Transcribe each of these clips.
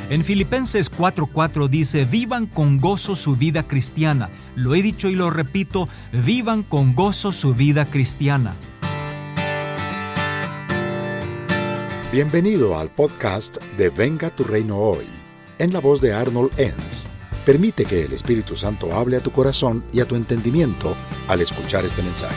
En Filipenses 4:4 dice, vivan con gozo su vida cristiana. Lo he dicho y lo repito, vivan con gozo su vida cristiana. Bienvenido al podcast de Venga tu Reino Hoy, en la voz de Arnold Enns. Permite que el Espíritu Santo hable a tu corazón y a tu entendimiento al escuchar este mensaje.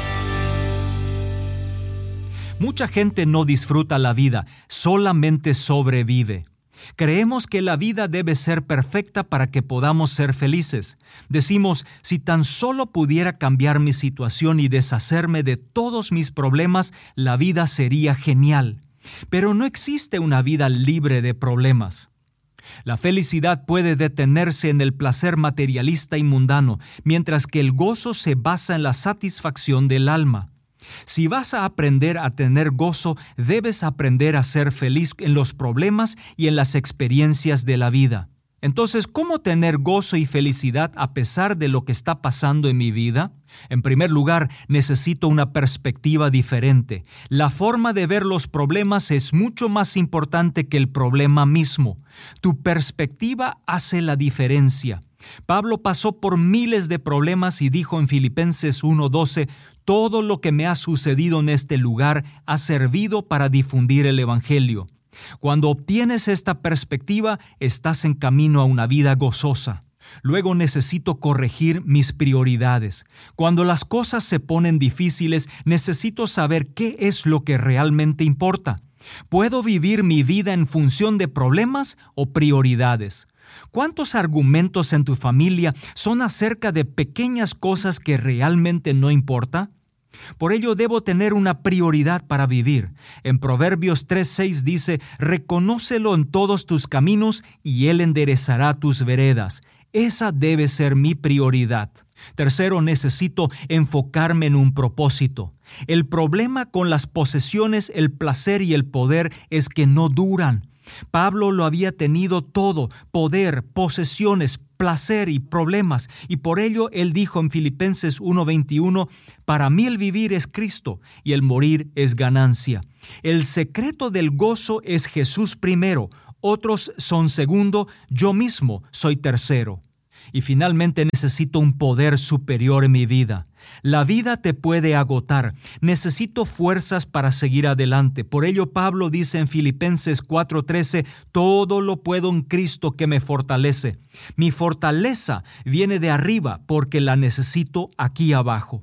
Mucha gente no disfruta la vida, solamente sobrevive. Creemos que la vida debe ser perfecta para que podamos ser felices. Decimos, si tan solo pudiera cambiar mi situación y deshacerme de todos mis problemas, la vida sería genial. Pero no existe una vida libre de problemas. La felicidad puede detenerse en el placer materialista y mundano, mientras que el gozo se basa en la satisfacción del alma. Si vas a aprender a tener gozo, debes aprender a ser feliz en los problemas y en las experiencias de la vida. Entonces, ¿cómo tener gozo y felicidad a pesar de lo que está pasando en mi vida? En primer lugar, necesito una perspectiva diferente. La forma de ver los problemas es mucho más importante que el problema mismo. Tu perspectiva hace la diferencia. Pablo pasó por miles de problemas y dijo en Filipenses 1:12, todo lo que me ha sucedido en este lugar ha servido para difundir el Evangelio. Cuando obtienes esta perspectiva, estás en camino a una vida gozosa. Luego necesito corregir mis prioridades. Cuando las cosas se ponen difíciles, necesito saber qué es lo que realmente importa. ¿Puedo vivir mi vida en función de problemas o prioridades? ¿Cuántos argumentos en tu familia son acerca de pequeñas cosas que realmente no importan? Por ello debo tener una prioridad para vivir. En Proverbios 3:6 dice, reconócelo en todos tus caminos y Él enderezará tus veredas. Esa debe ser mi prioridad. Tercero, necesito enfocarme en un propósito. El problema con las posesiones, el placer y el poder es que no duran. Pablo lo había tenido todo, poder, posesiones, placer y problemas, y por ello él dijo en Filipenses 1:21, para mí el vivir es Cristo y el morir es ganancia. El secreto del gozo es Jesús primero, otros son segundo, yo mismo soy tercero. Y finalmente necesito un poder superior en mi vida. La vida te puede agotar. Necesito fuerzas para seguir adelante. Por ello Pablo dice en Filipenses 4:13, todo lo puedo en Cristo que me fortalece. Mi fortaleza viene de arriba porque la necesito aquí abajo.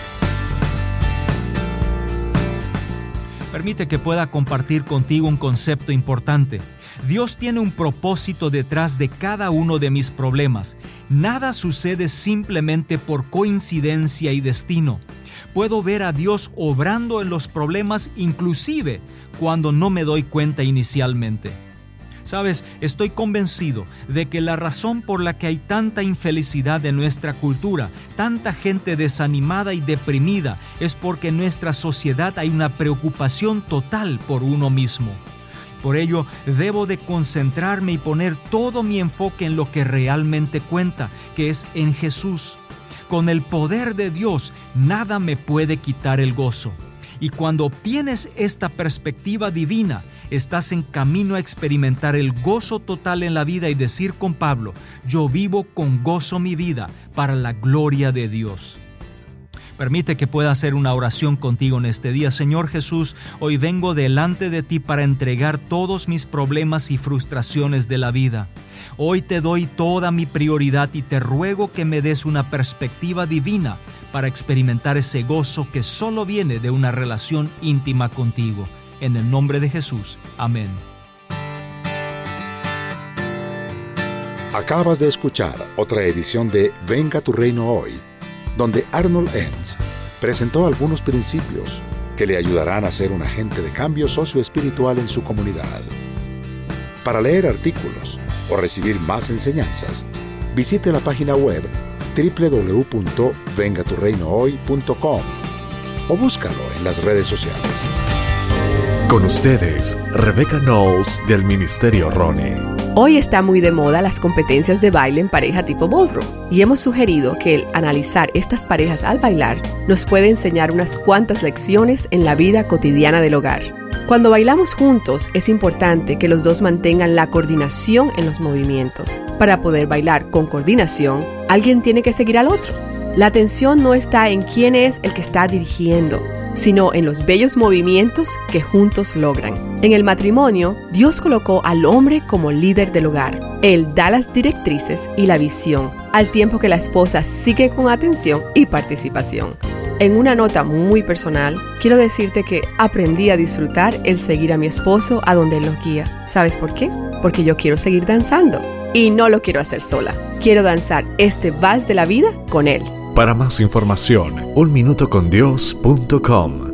Permite que pueda compartir contigo un concepto importante. Dios tiene un propósito detrás de cada uno de mis problemas. Nada sucede simplemente por coincidencia y destino. Puedo ver a Dios obrando en los problemas inclusive cuando no me doy cuenta inicialmente. Sabes, estoy convencido de que la razón por la que hay tanta infelicidad en nuestra cultura, tanta gente desanimada y deprimida, es porque en nuestra sociedad hay una preocupación total por uno mismo. Por ello, debo de concentrarme y poner todo mi enfoque en lo que realmente cuenta, que es en Jesús. Con el poder de Dios, nada me puede quitar el gozo. Y cuando obtienes esta perspectiva divina, estás en camino a experimentar el gozo total en la vida y decir con Pablo, yo vivo con gozo mi vida para la gloria de Dios. Permite que pueda hacer una oración contigo en este día. Señor Jesús, hoy vengo delante de ti para entregar todos mis problemas y frustraciones de la vida. Hoy te doy toda mi prioridad y te ruego que me des una perspectiva divina para experimentar ese gozo que solo viene de una relación íntima contigo. En el nombre de Jesús. Amén. Acabas de escuchar otra edición de Venga tu Reino Hoy, donde Arnold Enns presentó algunos principios que le ayudarán a ser un agente de cambio socioespiritual en su comunidad. Para leer artículos o recibir más enseñanzas, visite la página web www.vengaturreinohoy.com o búscalo en las redes sociales. Con ustedes, Rebecca Knowles del Ministerio Roni. Hoy está muy de moda las competencias de baile en pareja tipo ballroom y hemos sugerido que el analizar estas parejas al bailar nos puede enseñar unas cuantas lecciones en la vida cotidiana del hogar. Cuando bailamos juntos, es importante que los dos mantengan la coordinación en los movimientos. Para poder bailar con coordinación, alguien tiene que seguir al otro. La atención no está en quién es el que está dirigiendo, sino en los bellos movimientos que juntos logran. En el matrimonio, Dios colocó al hombre como líder del hogar. Él da las directrices y la visión, al tiempo que la esposa sigue con atención y participación. En una nota muy personal, quiero decirte que aprendí a disfrutar el seguir a mi esposo a donde él nos guía. ¿Sabes por qué? Porque yo quiero seguir danzando y no lo quiero hacer sola. Quiero danzar este vals de la vida con él. Para más información, unminutocondios.com.